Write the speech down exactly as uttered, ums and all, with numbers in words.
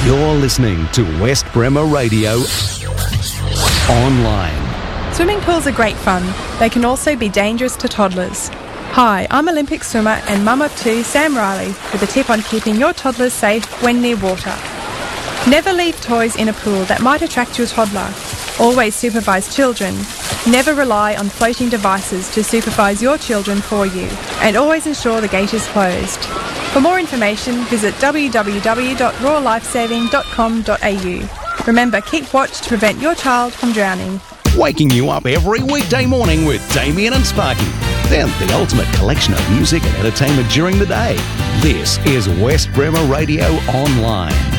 You're listening to West Bremer Radio Online. Swimming pools are great fun. They can also be dangerous to toddlers. Hi, I'm Olympic swimmer and mum of two, Sam Riley, with a tip on keeping your toddlers safe when near water. Never leave toys in a pool that might attract your toddler. Always supervise children. Never rely on floating devices to supervise your children for you. And always ensure the gate is closed. For more information, visit w w w dot royal lifesaving dot com dot a u. Remember, keep watch to prevent your child from drowning. Waking you up every weekday morning with Damien and Sparky. Then the ultimate collection of music and entertainment during the day. This is West Bremer Radio Online.